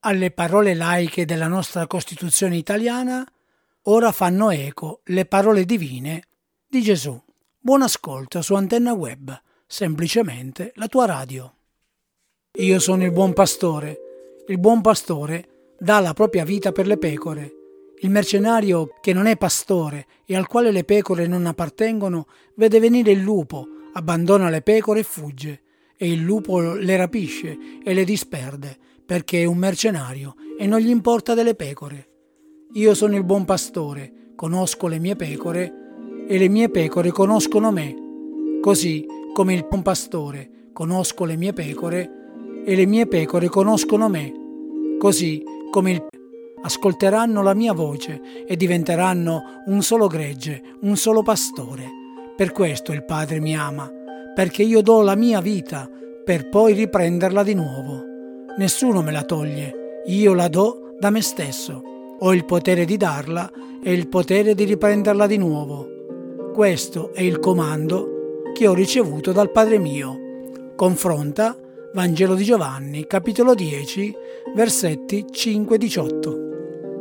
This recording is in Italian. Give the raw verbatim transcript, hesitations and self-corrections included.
Alle parole laiche della nostra Costituzione italiana ora fanno eco le parole divine di Gesù. Buon ascolto su Antenna Web, semplicemente la tua radio. Io sono il buon pastore. Il buon pastore dà la propria vita per le pecore. Il mercenario che non è pastore e al quale le pecore non appartengono vede venire il lupo, abbandona le pecore e fugge, e il lupo le rapisce e le disperde, perché è un mercenario e non gli importa delle pecore. Io sono il buon pastore, conosco le mie pecore e le mie pecore conoscono me. Così come il buon pastore conosco le mie pecore e le mie pecore conoscono me. Così come il ascolteranno la mia voce e diventeranno un solo gregge, un solo pastore. Per questo il Padre mi ama, perché io do la mia vita per poi riprenderla di nuovo. Nessuno me la toglie, io la do da me stesso. Ho il potere di darla e il potere di riprenderla di nuovo. Questo è il comando che ho ricevuto dal Padre mio. Confronta Vangelo di Giovanni, capitolo dieci, versetti cinque diciotto.